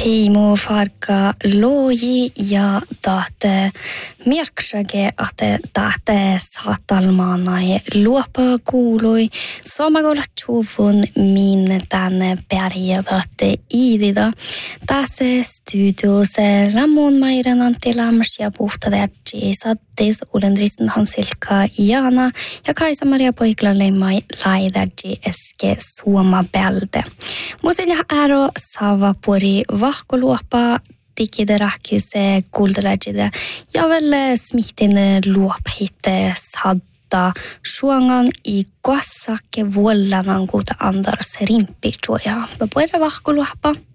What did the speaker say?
Teemu farka loji ja tahte merksage att tahte satalmanai luopa kuului somagolla tuvun min tänne perjadatte iidida. Tässä studiossa lamun mairan antilamsia puhtavertsi sattis ulendristen Hansilka Jana ja Kaisa-Maria Poikla leimai laidarji eske Suoma Bälde. Musilla ääro Savapuri vahkoluopa dikiderakise kuldalajide ja väl smittin luophitte sadda suongan I kuassakke vuollanan kuuta andaras rimpi tuoja. Puhutaan vahkoluopa.